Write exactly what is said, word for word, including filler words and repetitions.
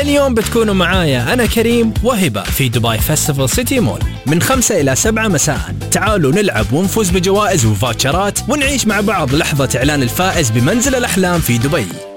هاليوم بتكونوا معايا أنا كريم وهبة في دبي فيستيفال سيتي مول من خمسة إلى سبعة مساء. تعالوا نلعب ونفوز بجوائز وفاوتشرات ونعيش مع بعض لحظة إعلان الفائز بمنزل الأحلام في دبي.